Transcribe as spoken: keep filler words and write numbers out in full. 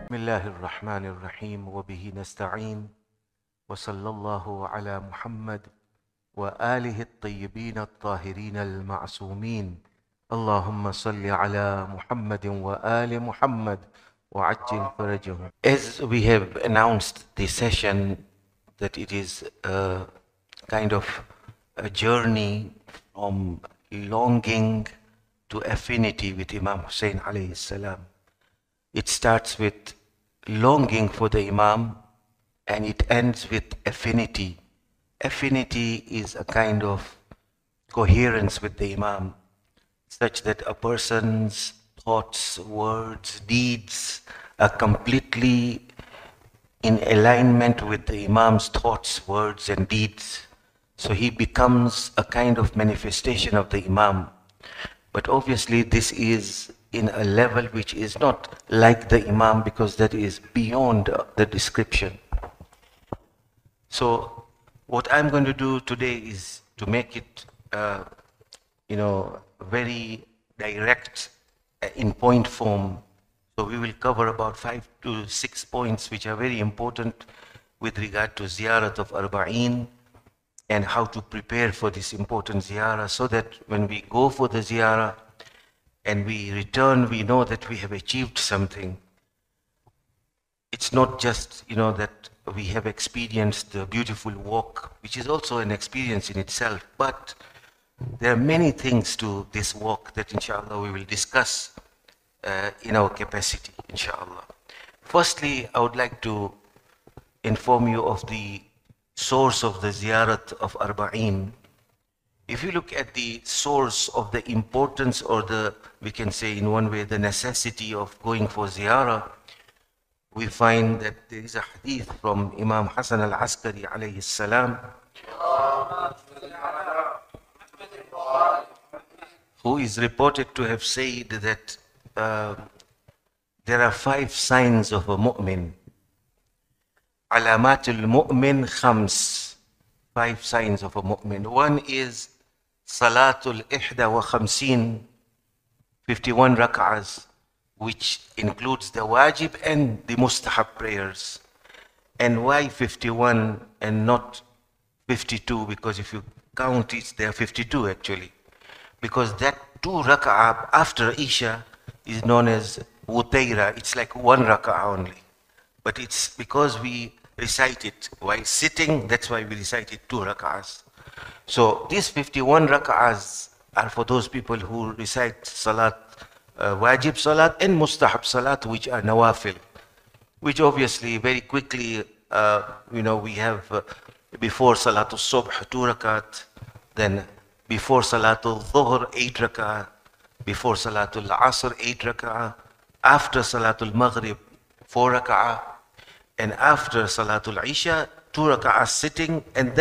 بسم الله الرحمن الرحيم وبه نستعين وصلى الله على محمد وآله الطيبين الطاهرين المعصومين اللهم صل على محمد وآل محمد وعجل فرجهم. As we have announced this session that it is a kind of a journey from longing to affinity with Imam Hussein alayhi salam. It starts with longing for the Imam and it ends with affinity. Affinity is a kind of coherence with the Imam, such that a person's thoughts, words, deeds are completely in alignment with the Imam's thoughts, words, and deeds. So he becomes a kind of manifestation of the Imam. But obviously this is in a level which is not like the Imam, because that is beyond the description. So what I'm going to do today is to make it, uh, you know, very direct uh, in point form. So we will cover about five to six points which are very important with regard to ziyarat of Arba'een and how to prepare for this important ziyarah, so that when we go for the ziyarah and we return, we know that we have achieved something. It's not just, you know, that we have experienced the beautiful walk, which is also an experience in itself, but there are many things to this walk that inshallah we will discuss uh, in our capacity, inshallah. Firstly, I would like to inform you of the source of the ziyarat of Arba'een. If you look at the source of the importance, or the, we can say in one way, the necessity of going for ziyarah, we find that there is a hadith from Imam Hassan al-Askari alayhi salam, who is reported to have said that uh, there are five signs of a mu'min. Alamatul mu'min khams. Five signs of a mu'min. One is Salatul Ihda wa Khamseen, fifty-one rak'ahs, which includes the wajib and the mustahab prayers. And why fifty-one and not fifty-two? Because if you count it, there are fifty-two actually. Because that two rak'ah after Isha is known as Wutaira. It's like one rak'ah only. But it's because we recite it while sitting, that's why we recite it two rak'ahs. So these fifty-one rak'ahs are for those people who recite salat, uh, wajib salat and mustahab salat, which are nawafil, which obviously very quickly, uh, you know, we have uh, before salatul subh two rakat, then before salatul dhuhr eight rak'ah, before salatul asr eight rak'ah, after salatul maghrib four rak'ah, and after salatul isha two rak'ah sitting, and then